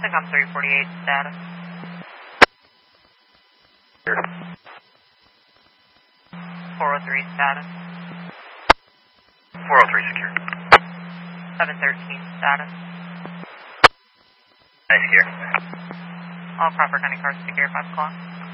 Syncom 348 status. 403 status. 403 secure. 713 status. Nice secure. All Crawford County cars secure 5 o'clock.